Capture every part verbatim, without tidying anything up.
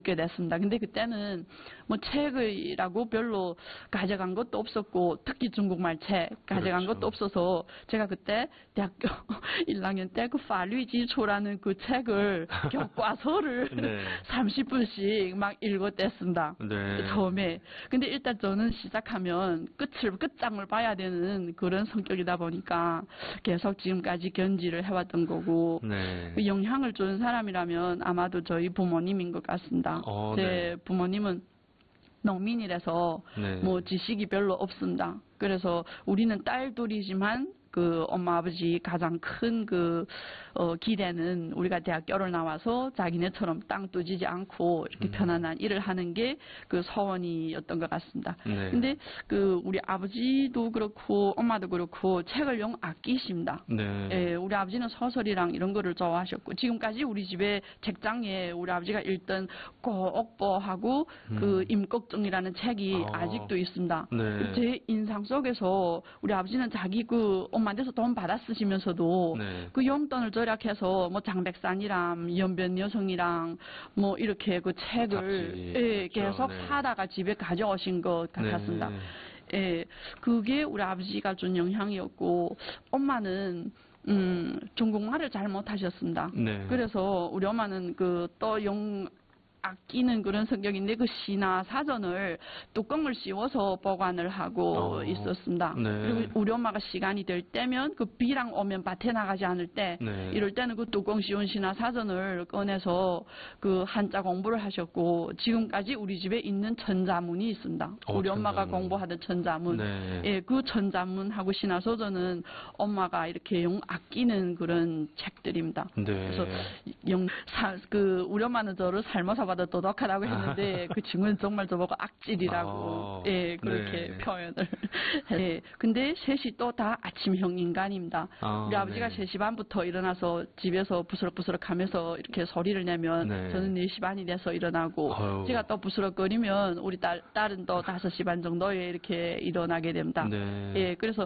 게 됐습니다. 근데 그때는 뭐 책이라고 별로 가져간 것도 없었고 특히 중국말 책 가져간 그렇죠. 것도 없어서 제가 그때 대학교 일 학년 때 그 파류지초라는 그 책을 교과서를 네. 삼십 분씩 막 읽었댔습니다. 네. 처음에. 근데 일단 저는 시작하면 끝을 끝장을 봐야 되는 그런 성격이다 보니까 계속 지금까지 견지를 해왔던 거고 네. 그 영향을 주는 사람이라면 아마도 저희 부모님인 것 같습니다. 어, 제 네. 부모님은 농민이라서 네. 뭐 지식이 별로 없습니다. 그래서 우리는 딸 둘이지만 그 엄마 아버지 가장 큰 그 어 기대는 우리가 대학교를 나와서 자기네처럼 땅 뚜지지 않고 이렇게 음. 편안한 일을 하는 게 그 소원이었던 것 같습니다. 네. 근데 그 우리 아버지도 그렇고 엄마도 그렇고 책을 영 아끼십니다. 네. 예, 우리 아버지는 소설이랑 이런 거를 좋아하셨고 지금까지 우리 집에 책장에 우리 아버지가 읽던 고옥보하고 음. 그 임꺽정이라는 책이 아. 아직도 있습니다. 네. 제 인상 속에서 우리 아버지는 자기 그 엄마한테서 돈 받아 쓰시면서도 네. 그 용돈을 절약해서 뭐 장백산이랑 연변 여성이랑 뭐 이렇게 그 책을 잡지. 예, 그렇죠. 계속 네. 사다가 집에 가져오신 것 같았습니다. 네. 예, 그게 우리 아버지가 준 영향이었고 엄마는 음, 중국말을 잘 못하셨습니다. 네. 그래서 우리 엄마는 그 또 영 아끼는 그런 성격인데 그 시나 사전을 뚜껑을 씌워서 보관을 하고 어. 있었습니다. 네. 그리고 우리 엄마가 시간이 될 때면 그 비랑 오면 밭에 나가지 않을 때 네. 이럴 때는 그 뚜껑 씌운 시나 사전을 꺼내서 그 한자 공부를 하셨고 지금까지 우리 집에 있는 천자문이 있습니다. 어, 우리 엄마가 천자문. 공부하던 천자문. 네. 예, 그 천자문하고 신화소전은 엄마가 이렇게 영 아끼는 그런 책들입니다. 네. 그래서 영, 사, 그, 우리 엄마는 저를 삶아서 봐도 도덕하다고 했는데 그 친구는 정말 저보고 악질이라고 아, 예, 그렇게 네. 표현을. 예. 근데 셋이 또 다 아침형 인간입니다. 아, 우리 아버지가 네. 세 시 반부터 일어나서 집에서 부스럭부스럭 하면서 이렇게 소리를 내면 네. 저는 네 시 반이 돼서 일어나고 아유. 제가 또 부스럭거리면 우리 딸, 딸은 또 다섯 시 반 정도에 이렇게 일어나게 됩니다. 네. 예, 그래서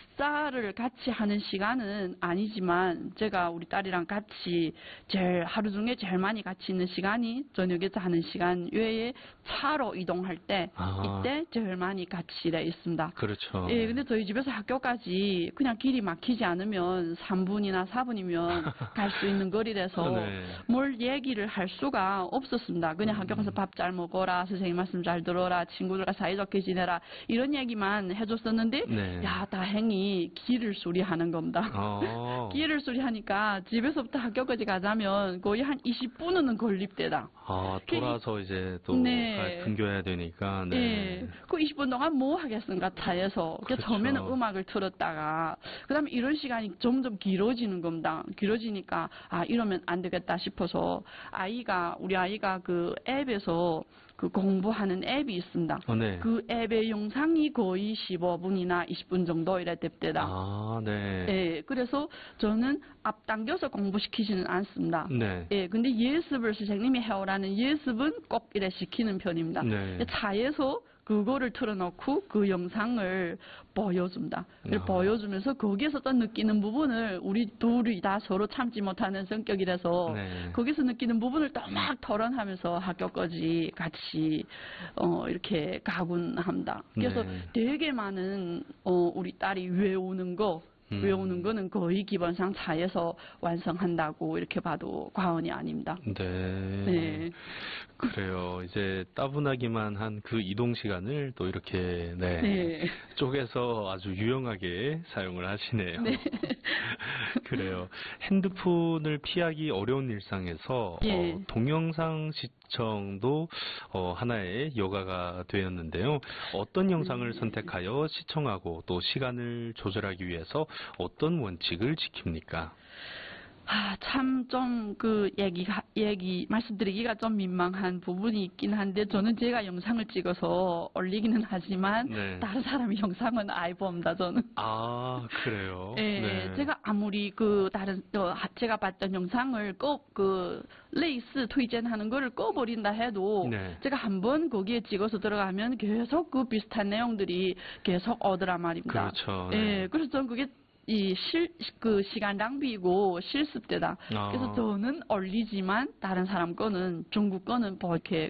식사를 같이 하는 시간은 아니지만 제가 우리 딸이랑 같이 제일 하루 중에 제일 많이 같이 있는 시간이 저녁에 자는 시간 외에 차로 이동할 때 아. 이때 제일 많이 같이 일해 있습니다. 그렇죠. 예, 근데 저희 집에서 학교까지 그냥 길이 막히지 않으면 삼 분이나 사 분이면 갈 수 있는 거리라서 네. 뭘 얘기를 할 수가 없었습니다. 그냥 학교 가서 밥 잘 먹어라, 선생님 말씀 잘 들어라, 친구들과 사이좋게 지내라 이런 얘기만 해줬었는데 네. 야, 다행히 길을 수리하는 겁니다. 어. 길을 수리하니까 집에서부터 학교까지 가자면 거의 한 이십 분은 걸립대다. 아, 돌아서 이제 또 네. 가- 등교해야 되니까. 네. 예. 그 이십 분 동안 뭐 하겠습니까, 차에서. 그 그렇죠. 처음에는 음악을 틀었다가, 그 다음에 이런 시간이 점점 길어지는 겁니다. 길어지니까, 아, 이러면 안 되겠다 싶어서, 아이가, 우리 아이가 그 앱에서 그 공부하는 앱이 있습니다. 어, 네. 그 앱의 영상이 거의 십오 분이나 이십 분 정도 이래 됩니다. 아, 네. 예, 그래서 저는 앞당겨서 공부시키지는 않습니다. 네. 예, 근데 예습을 선생님이 해오라는 예습은 꼭 이래 시키는 편입니다. 네. 차에서 그거를 틀어놓고 그 영상을 보여줍니다. 아. 보여주면서 거기에서 또 느끼는 부분을 우리 둘이 다 서로 참지 못하는 성격이라서 네. 거기서 느끼는 부분을 또 막 토론하면서 학교까지 같이 어, 이렇게 가곤 합니다. 그래서 네. 되게 많은 어, 우리 딸이 외우는 거 음. 외우는 거는 거의 기본상 차에서 완성한다고 이렇게 봐도 과언이 아닙니다. 네. 네. 그래요. 이제 따분하기만 한 그 이동 시간을 또 이렇게 네. 네. 쪼개서 아주 유용하게 사용을 하시네요. 네. 그래요. 핸드폰을 피하기 어려운 일상에서 예. 어, 동영상 시청도 어, 하나의 여가가 되었는데요. 어떤 영상을 음. 선택하여 시청하고 또 시간을 조절하기 위해서 어떤 원칙을 지킵니까? 아, 참, 좀, 그, 얘기가, 얘기, 말씀드리기가 좀 민망한 부분이 있긴 한데, 저는 제가 영상을 찍어서 올리기는 하지만, 네. 다른 사람의 영상은 아예 봅니다, 저는. 아, 그래요? 예, 네. 제가 아무리 그, 다른, 어, 제가 봤던 영상을 꼭 그, 레이스推荐하는 거를 꺼버린다 해도, 네. 제가 한번 거기에 찍어서 들어가면 계속 그 비슷한 내용들이 계속 오더란 말입니다. 그렇죠. 예, 네. 그래서 저는 그게 이 실, 그 시간 낭비고 실습되다. 아. 그래서 저는 올리지만 다른 사람 거는 중국 거는 뭐 이렇게